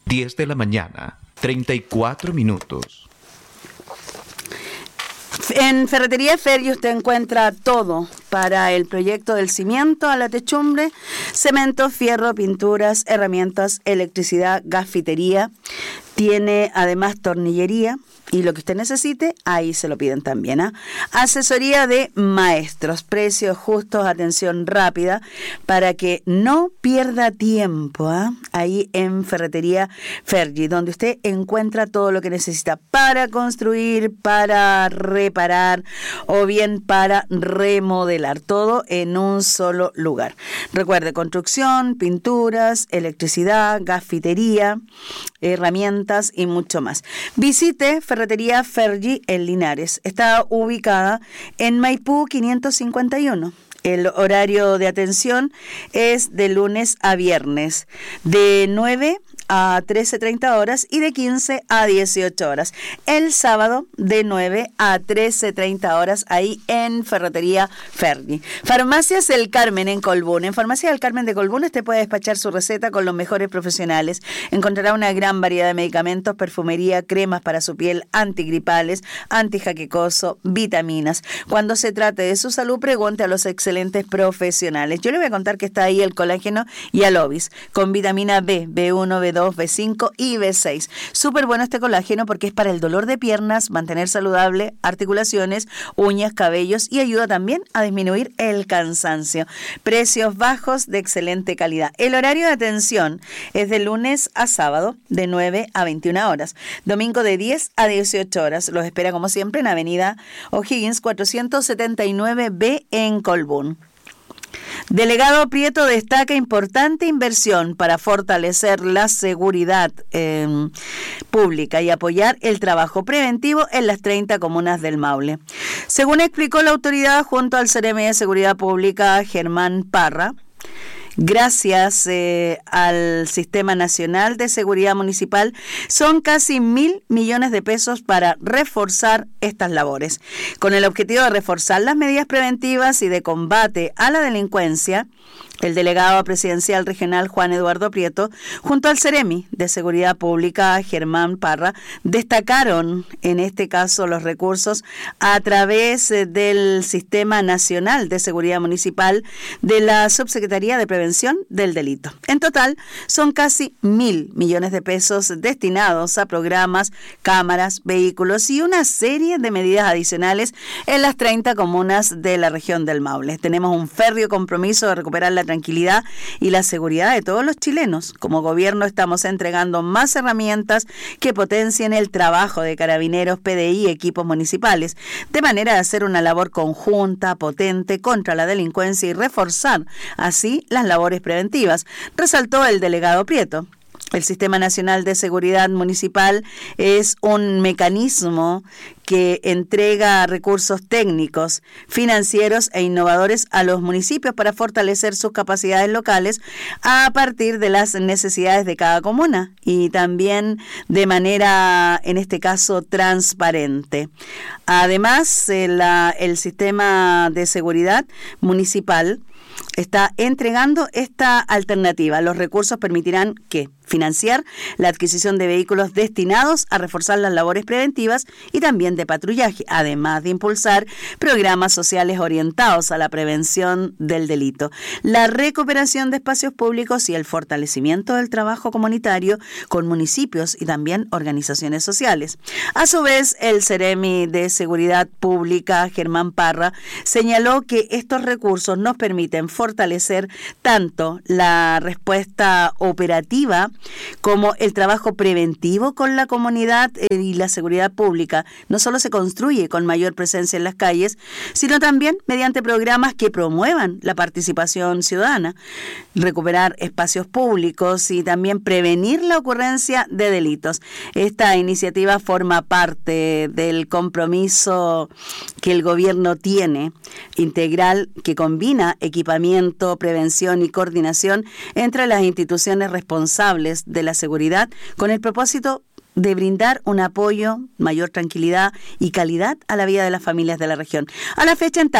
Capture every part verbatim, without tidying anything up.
diez de la mañana, treinta y cuatro minutos. En Ferretería Fergie usted encuentra todo para el proyecto del cimiento a la techumbre: cemento, fierro, pinturas, herramientas, electricidad, gasfitería. Tiene además tornillería y lo que usted necesite, ahí se lo piden también. ¿eh? Asesoría de maestros, precios justos, atención rápida, para que no pierda tiempo. ¿eh? Ahí en Ferretería Fergie, donde usted encuentra todo lo que necesita para construir, para reparar o bien para remodelar, todo en un solo lugar. Recuerde, construcción, pinturas, electricidad, gasfitería, herramientas y mucho más. Visite Ferretería Fergie en Linares. Está ubicada en Maipú quinientos cincuenta y uno. El horario de atención es de lunes a viernes, de nueve a trece treinta horas y de quince a dieciocho horas. El sábado de nueve a trece treinta horas, ahí en Ferretería Fergie. Farmacias El Carmen en Colbún. En Farmacia El Carmen de Colbún usted puede despachar su receta con los mejores profesionales. Encontrará una gran variedad de medicamentos, perfumería, cremas para su piel, antigripales, antijaquecoso, vitaminas. Cuando se trate de su salud, pregunte a los excelentes profesionales. Yo le voy a contar que está ahí el colágeno y Alovis, con vitamina B, B uno, B dos, B cinco y B seis. Súper bueno este colágeno porque es para el dolor de piernas, mantener saludable articulaciones, uñas, cabellos y ayuda también a disminuir el cansancio. Precios bajos de excelente calidad. El horario de atención es de lunes a sábado de nueve a veintiuna horas. Domingo de diez a dieciocho horas. Los espera como siempre en Avenida O'Higgins cuatrocientos setenta y nueve B en Colbún. Delegado Prieto destaca importante inversión para fortalecer la seguridad eh, pública y apoyar el trabajo preventivo en las treinta comunas del Maule. Según explicó la autoridad junto al Ceremi de Seguridad Pública Germán Parra, gracias eh, al Sistema Nacional de Seguridad Municipal, son casi mil millones de pesos para reforzar estas labores. Con el objetivo de reforzar las medidas preventivas y de combate a la delincuencia, el delegado presidencial regional Juan Eduardo Prieto, junto al Ceremi de Seguridad Pública Germán Parra, destacaron en este caso los recursos a través del Sistema Nacional de Seguridad Municipal de la Subsecretaría de Prevención del Delito. En total, son casi mil millones de pesos destinados a programas, cámaras, vehículos y una serie de medidas adicionales en las treinta comunas de la región del Maule. Tenemos un férreo compromiso de recuperar la tranquilidad y la seguridad de todos los chilenos. Como gobierno estamos entregando más herramientas que potencien el trabajo de carabineros, P D I y equipos municipales, de manera de hacer una labor conjunta, potente contra la delincuencia y reforzar así las labores preventivas, resaltó el delegado Prieto. El Sistema Nacional de Seguridad Municipal es un mecanismo que entrega recursos técnicos, financieros e innovadores a los municipios para fortalecer sus capacidades locales a partir de las necesidades de cada comuna y también de manera, en este caso, transparente. Además, el, el Sistema de Seguridad Municipal está entregando esta alternativa. Los recursos permitirán que financiar la adquisición de vehículos destinados a reforzar las labores preventivas y también de patrullaje, además de impulsar programas sociales orientados a la prevención del delito, la recuperación de espacios públicos y el fortalecimiento del trabajo comunitario con municipios y también organizaciones sociales. A su vez, el Ceremi de Seguridad Pública, Germán Parra, señaló que estos recursos nos permiten fortalecer tanto la respuesta operativa como el trabajo preventivo con la comunidad y la seguridad pública. No solo se construye con mayor presencia en las calles, sino también mediante programas que promuevan la participación ciudadana, recuperar espacios públicos y también prevenir la ocurrencia de delitos. Esta iniciativa forma parte del compromiso que el gobierno tiene, integral, que combina equipamiento, prevención y coordinación entre las instituciones responsables de la seguridad con el propósito de brindar un apoyo, mayor tranquilidad y calidad a la vida de las familias de la región. A la fecha en Talca,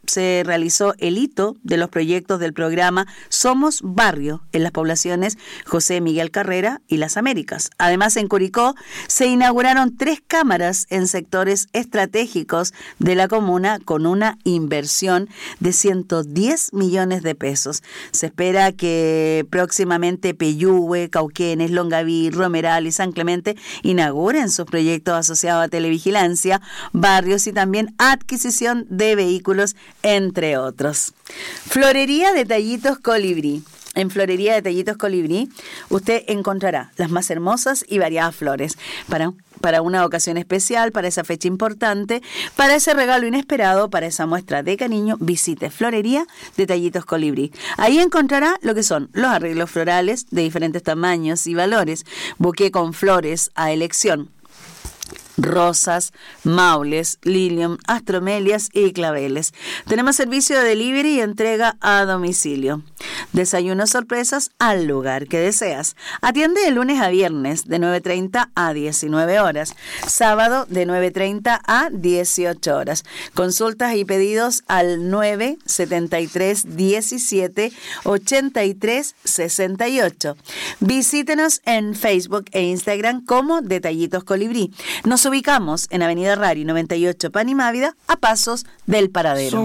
se realizó el hito de los proyectos del programa Somos Barrio en las poblaciones José Miguel Carrera y Las Américas. Además, en Curicó se inauguraron tres cámaras en sectores estratégicos de la comuna con una inversión de ciento diez millones de pesos. Se espera que próximamente Peyúgue, Cauquenes, Longaví, Romeral y San Clemente inauguren sus proyectos asociados a televigilancia, barrios y también adquisición de vehículos, entre otros. Florería Detallitos Colibrí. En Florería Detallitos Colibrí usted encontrará las más hermosas y variadas flores para, para una ocasión especial, para esa fecha importante, para ese regalo inesperado, para esa muestra de cariño. Visite Florería Detallitos Colibrí. Ahí encontrará lo que son los arreglos florales de diferentes tamaños y valores, buqué con flores a elección, rosas, maules, lilium, astromelias y claveles. Tenemos servicio de delivery y entrega a domicilio. Desayunos sorpresas al lugar que deseas. Atiende de lunes a viernes de nueve treinta a diecinueve horas. Sábado de nueve treinta a dieciocho horas. Consultas y pedidos al nueve setenta y tres diecisiete ochenta y tres sesenta y ocho. Visítenos en Facebook e Instagram como Detallitos Colibrí. Nos ubicamos en Avenida Rari noventa y ocho Panimávida, a pasos del Paradero.